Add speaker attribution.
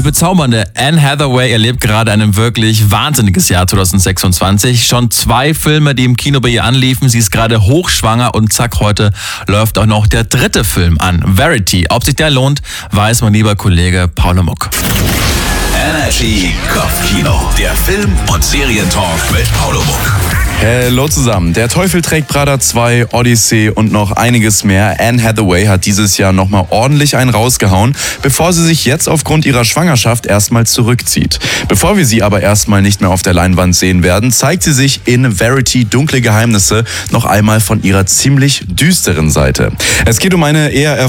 Speaker 1: bezaubernde Anne Hathaway erlebt gerade ein wirklich wahnsinniges Jahr 2026. Schon 2 Filme, die im Kino bei ihr anliefen. Sie ist gerade hochschwanger und zack, heute läuft auch noch der 3. Film an, Verity. Ob sich der lohnt, weiß mein lieber Kollege Paul Muck.
Speaker 2: Energy Kopfkino, der Film- und Serientalk mit Paul Muck.
Speaker 3: Hallo zusammen. Der Teufel trägt Prada 2, Odyssey und noch einiges mehr. Anne Hathaway hat dieses Jahr nochmal ordentlich einen rausgehauen, bevor sie sich jetzt aufgrund ihrer Schwangerschaft erstmal zurückzieht. Bevor wir sie aber erstmal nicht mehr auf der Leinwand sehen werden, zeigt sie sich in Verity Dunkle Geheimnisse noch einmal von ihrer ziemlich düsteren Seite. Es geht um eine eher